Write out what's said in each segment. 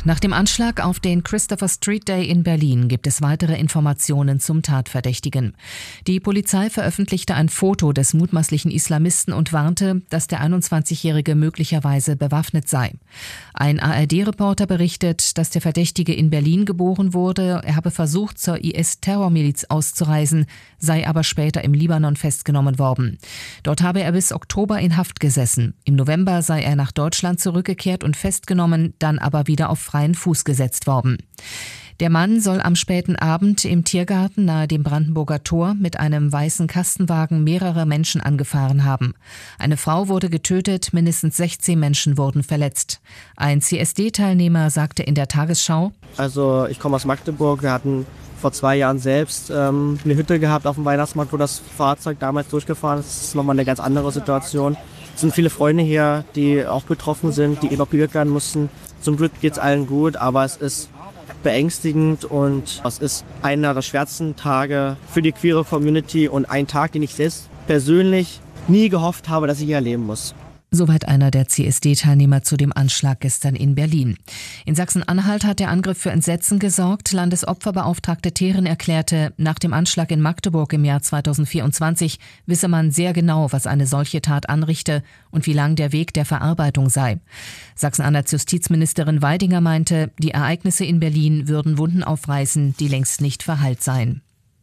Nach dem Anschlag auf den Christopher Street Day in Berlin gibt es weitere Informationen zum Tatverdächtigen. Die Polizei veröffentlichte ein Foto des mutmaßlichen Islamisten und warnte, dass der 21-Jährige möglicherweise bewaffnet sei. Ein ARD-Reporter berichtet, dass der Verdächtige in Berlin geboren wurde. Er habe versucht, zur IS-Terrormiliz auszureisen, sei aber später im Libanon festgenommen worden. Dort habe er bis Oktober in Haft gesessen. Im November sei er nach Deutschland zurückgekehrt und festgenommen, dann aber wieder auf freien Fuß gesetzt worden. Der Mann soll am späten Abend im Tiergarten nahe dem Brandenburger Tor mit einem weißen Kastenwagen mehrere Menschen angefahren haben. Eine Frau wurde getötet, mindestens 16 Menschen wurden verletzt. Ein CSD-Teilnehmer sagte in der Tagesschau: Also ich komme aus Magdeburg, wir hatten vor 2 Jahren selbst eine Hütte gehabt auf dem Weihnachtsmarkt, wo das Fahrzeug damals durchgefahren ist. Das ist nochmal eine ganz andere Situation. Es sind viele Freunde hier, die auch betroffen sind, die evakuiert werden mussten. Zum Glück geht es allen gut, aber es ist beängstigend und es ist einer der schwersten Tage für die queere Community und ein Tag, den ich selbst persönlich nie gehofft habe, dass ich hier erleben muss. Soweit einer der CSD-Teilnehmer zu dem Anschlag gestern in Berlin. In Sachsen-Anhalt hat der Angriff für Entsetzen gesorgt. Landesopferbeauftragte Theren erklärte, nach dem Anschlag in Magdeburg im Jahr 2024 wisse man sehr genau, was eine solche Tat anrichte und wie lang der Weg der Verarbeitung sei. Sachsen-Anhalts Justizministerin Weidinger meinte, die Ereignisse in Berlin würden Wunden aufreißen, die längst nicht verheilt seien.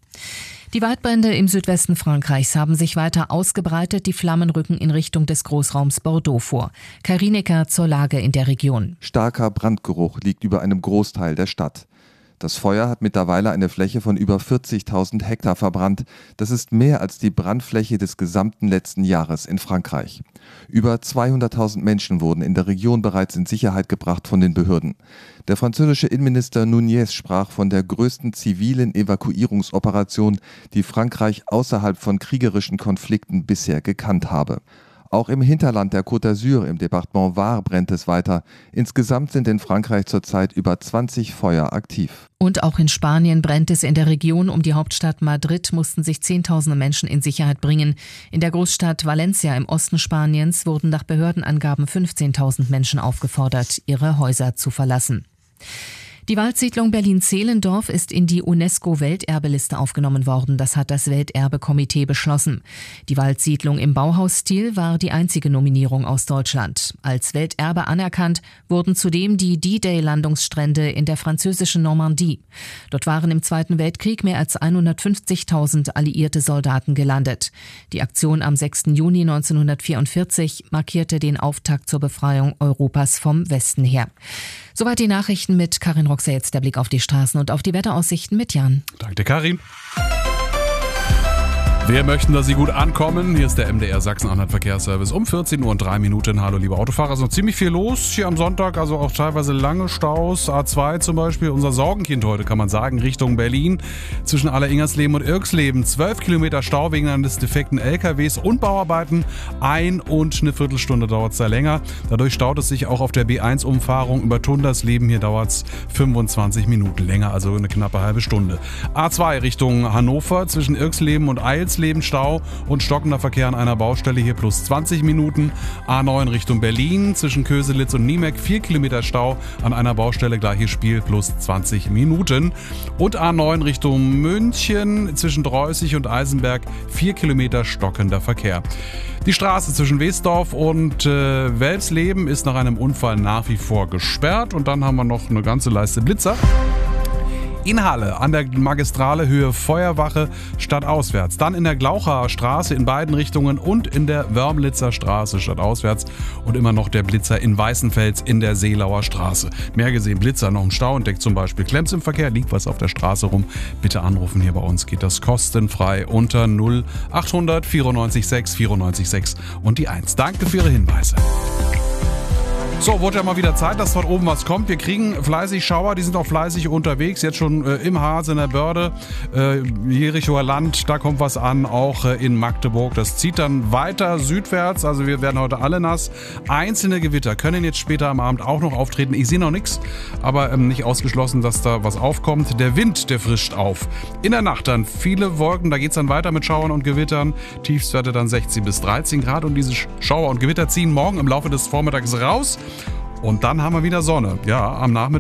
Die Waldbrände im Südwesten Frankreichs haben sich weiter ausgebreitet. Die Flammen rücken in Richtung des Großraums Bordeaux vor. Kai Rienecker zur Lage in der Region. Starker Brandgeruch liegt über einem Großteil der Stadt. Das Feuer hat mittlerweile eine Fläche von über 40.000 Hektar verbrannt. Das ist mehr als die Brandfläche des gesamten letzten Jahres in Frankreich. Über 200.000 Menschen wurden in der Region bereits in Sicherheit gebracht von den Behörden. Der französische Innenminister Nunez sprach von der größten zivilen Evakuierungsoperation, die Frankreich außerhalb von kriegerischen Konflikten bisher gekannt habe. Auch im Hinterland der Côte d'Azur im Departement Var brennt es weiter. Insgesamt sind in Frankreich zurzeit über 20 Feuer aktiv. Und auch in Spanien brennt es in der Region. Um die Hauptstadt Madrid mussten sich Zehntausende Menschen in Sicherheit bringen. In der Großstadt Valencia im Osten Spaniens wurden nach Behördenangaben 15.000 Menschen aufgefordert, ihre Häuser zu verlassen. Die Waldsiedlung Berlin-Zehlendorf ist in die UNESCO-Welterbeliste aufgenommen worden. Das hat das Welterbekomitee beschlossen. Die Waldsiedlung im Bauhausstil war die einzige Nominierung aus Deutschland. Als Welterbe anerkannt wurden zudem die D-Day-Landungsstrände in der französischen Normandie. Dort waren im Zweiten Weltkrieg mehr als 150.000 alliierte Soldaten gelandet. Die Aktion am 6. Juni 1944 markierte den Auftakt zur Befreiung Europas vom Westen her. Soweit die Nachrichten mit Karin Roxer. Jetzt der Blick auf die Straßen und auf die Wetteraussichten mit Jan. Danke, Karin. Wir möchten, dass Sie gut ankommen. Hier ist der MDR Sachsen-Anhalt Verkehrsservice um 14:03 Uhr. Hallo, liebe Autofahrer. Es ist noch ziemlich viel los hier am Sonntag, also auch teilweise lange Staus. A2 zum Beispiel, unser Sorgenkind heute, kann man sagen, Richtung Berlin. Zwischen Aller-Ingersleben und Irxleben 12 Kilometer Stau wegen eines defekten LKWs und Bauarbeiten. 1 und eine Viertelstunde dauert es da länger. Dadurch staut es sich auch auf der B1-Umfahrung über Tundersleben. Hier dauert es 25 Minuten länger, also eine knappe halbe Stunde. A2 Richtung Hannover zwischen Irxleben und Eilsleben Stau und stockender Verkehr an einer Baustelle, hier plus 20 Minuten. A9 Richtung Berlin zwischen Köselitz und Niemek 4 Kilometer Stau an einer Baustelle, gleiches Spiel, plus 20 Minuten. Und A9 Richtung München zwischen Dreußig und Eisenberg 4 Kilometer stockender Verkehr. Die Straße zwischen Wesdorf und Welpsleben ist nach einem Unfall nach wie vor gesperrt. Und dann haben wir noch eine ganze Leiste Blitzer. In Halle an der Magistrale Höhe Feuerwache stadtauswärts. Dann in der Glaucher Straße in beiden Richtungen und in der Wörmlitzer Straße stadtauswärts. Und immer noch der Blitzer in Weißenfels in der Seelauer Straße. Mehr gesehen, Blitzer noch im Stau, entdeckt zum Beispiel Klemms im Verkehr, liegt was auf der Straße rum. Bitte anrufen, hier bei uns geht das kostenfrei unter 0800 94 6 94 6 und die 1. Danke für Ihre Hinweise. So, wurde ja mal wieder Zeit, dass dort oben was kommt. Wir kriegen fleißig Schauer, die sind auch fleißig unterwegs. Jetzt schon im Harz, in der Börde, Jerichoer Land, da kommt was an, auch in Magdeburg. Das zieht dann weiter südwärts, also wir werden heute alle nass. Einzelne Gewitter können jetzt später am Abend auch noch auftreten. Ich sehe noch nichts, aber nicht ausgeschlossen, dass da was aufkommt. Der Wind, der frischt auf. In der Nacht dann viele Wolken, da geht es dann weiter mit Schauern und Gewittern. Tiefstwerte dann 16 bis 13 Grad und diese Schauer und Gewitter ziehen morgen im Laufe des Vormittags raus. Und dann haben wir wieder Sonne. Ja, am Nachmittag.